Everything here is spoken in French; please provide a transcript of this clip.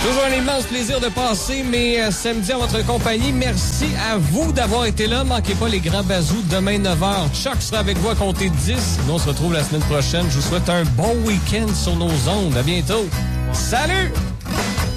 Toujours un immense plaisir de passer mes samedis en votre compagnie. Merci à vous d'avoir été là. Manquez pas les grands bazous demain 9h. Chuck sera avec vous à compter 10. Nous, on se retrouve la semaine prochaine. Je vous souhaite un bon week-end sur nos ondes. À bientôt. Salut!